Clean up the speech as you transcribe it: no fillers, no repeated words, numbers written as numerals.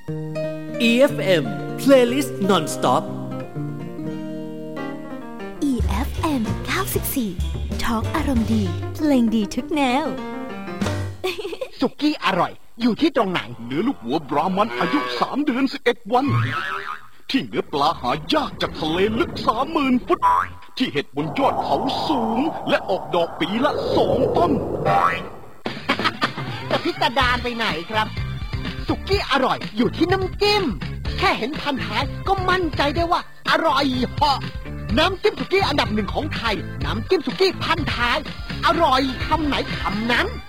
EFM Playlist Non-Stop EFM 94 Talk อารมณ์ดีเพลงดีทุกแนวสุกี้อร่อยอยู่ที่ตรงไหนเนื้อลูกหัวบรามันอายุ3 เดือน 11 วันที่เนื้อปลาหายากจากทะเลลึก 30,000 ฟุตที่เห็ดบนยอดเขาสูงและออกดอกปีละ2 ต้นแต่พิสดารไปไหนครับสุกี้อร่อยอยู่ที่น้ำจิ้มแค่เห็นพันท้ายก็มั่นใจได้ว่าอร่อยเหาะน้ำจิ้มสุกี้อันดับ 1ของไทยน้ำจิ้มสุกี้พันท้ายอร่อยคำไหนคำนั้น